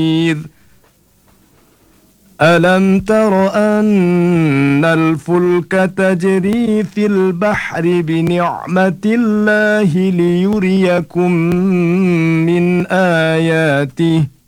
ألم تر أن الفلك تجري في البحر بنعمة الله ليريكم من آياته